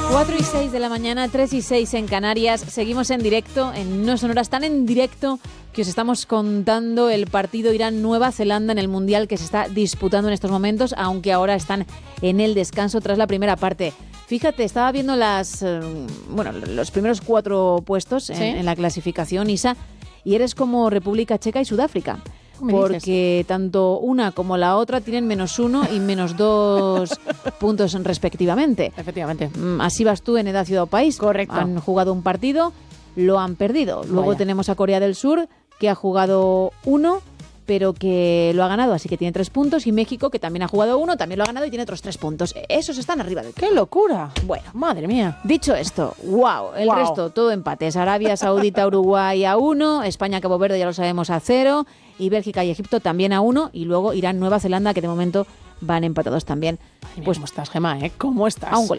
4:06 de la mañana, 3:06 en Canarias. Seguimos en directo, en No Sonoras, tan en directo que os estamos contando el partido Irán-Nueva Zelanda en el Mundial que se está disputando en estos momentos, aunque ahora están en el descanso tras la primera parte. Fíjate, estaba viendo los primeros 4 puestos ¿sí? en la clasificación, Isa, y eres como República Checa y Sudáfrica. Porque tanto una como la otra tienen -1 y -2 puntos respectivamente. Efectivamente. Así vas tú en edad, ciudad o país. Correcto. Han jugado un partido, lo han perdido. Luego tenemos a Corea del Sur, que ha jugado 1, pero que lo ha ganado, así que tiene 3 puntos. Y México, que también ha jugado 1, también lo ha ganado y tiene otros 3 puntos. Esos están arriba del todo. ¡Qué locura! Bueno, madre mía. Dicho esto, wow, el resto todo empates. Arabia Saudita, Uruguay a 1, España, Cabo Verde ya lo sabemos a 0, y Bélgica y Egipto también a 1, y luego Irán, Nueva Zelanda, que de momento van empatados también. Ay, pues ¿cómo estás, Gemma? ¿Cómo estás? A un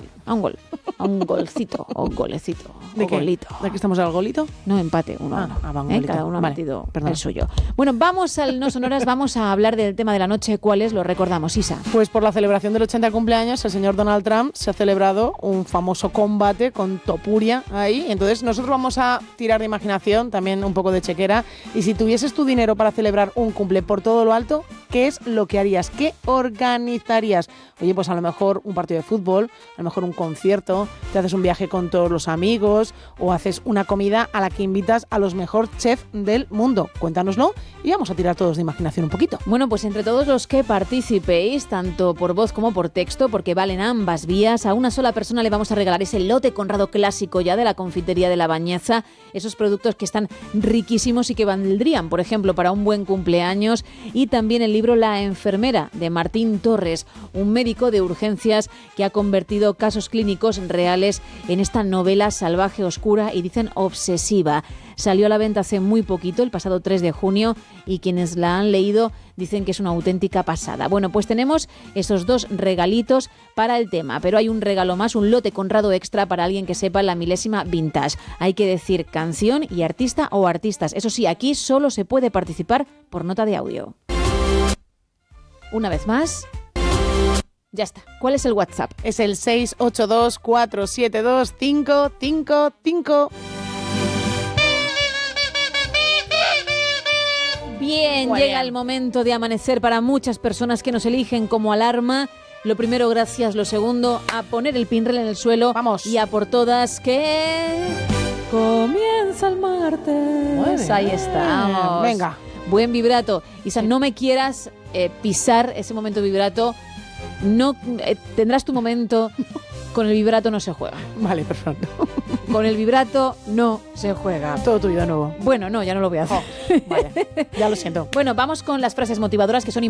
golcito, o un golecito, ¿De o qué? golito. ¿De qué estamos al golito? No, empate, 1-1. Cada uno ha metido el suyo. Bueno, vamos al No Sonoras, vamos a hablar del tema de la noche. ¿Cuál es? Lo recordamos, Isa. Pues por la celebración del 80 cumpleaños, el señor Donald Trump se ha celebrado un famoso combate con Topuria ahí. Entonces nosotros vamos a tirar de imaginación, también un poco de chequera. Y si tuvieses tu dinero para celebrar un cumple por todo lo alto, ¿qué es lo que harías? ¿Qué organizarías? Oye, pues a lo mejor un partido de fútbol, a lo mejor un concierto, te haces un viaje con todos los amigos o haces una comida a la que invitas a los mejores chefs del mundo. Cuéntanoslo y vamos a tirar todos de imaginación un poquito. Bueno, pues entre todos los que participéis, tanto por voz como por texto, porque valen ambas vías, a una sola persona le vamos a regalar ese lote Conrado clásico ya de la confitería de La Bañeza, esos productos que están riquísimos y que valdrían, por ejemplo, para un buen cumpleaños, y también el libro La enfermera, de Martín Torres, un médico de urgencias que ha convertido casos clínicos reales en esta novela salvaje, oscura y dicen obsesiva. Salió a la venta hace muy poquito, el pasado 3 de junio, y quienes la han leído dicen que es una auténtica pasada. Bueno, pues tenemos esos 2 regalitos para el tema, pero hay un regalo más, un lote Conrado extra para alguien que sepa la milésima vintage. Hay que decir canción y artista o artistas. Eso sí, aquí solo se puede participar por nota de audio. Una vez más, ya está. ¿Cuál es el WhatsApp? Es el 682-472-555. Bien, llega el momento de amanecer para muchas personas que nos eligen como alarma. Lo primero, gracias. Lo segundo, a poner el pinrel en el suelo. Vamos. Y a por todas que comienza el martes. Ahí estamos. Venga. Buen vibrato. Isa, no me quieras pisar ese momento vibrato. No tendrás tu momento. Con el vibrato no se juega. Vale, perfecto. Con el vibrato no se juega. Todo tuyo de nuevo. Bueno, no, ya no lo voy a hacer. Vaya, ya lo siento. Bueno, vamos con las frases motivadoras que son